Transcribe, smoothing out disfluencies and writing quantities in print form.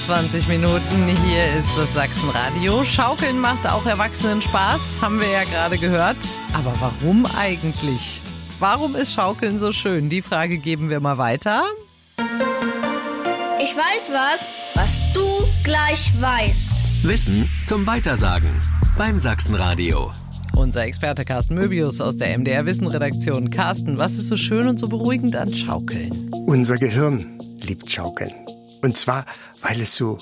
20 Minuten, hier ist das Sachsenradio. Schaukeln macht auch Erwachsenen Spaß, haben wir ja gerade gehört. Aber warum eigentlich? Warum ist Schaukeln so schön? Die Frage geben wir mal weiter. Ich weiß was du gleich weißt. Wissen zum Weitersagen beim Sachsenradio. Unser Experte Carsten Möbius aus der MDR Wissen-Redaktion. Carsten, was ist so schön und so beruhigend an Schaukeln? Unser Gehirn liebt Schaukeln. Und zwar, weil es so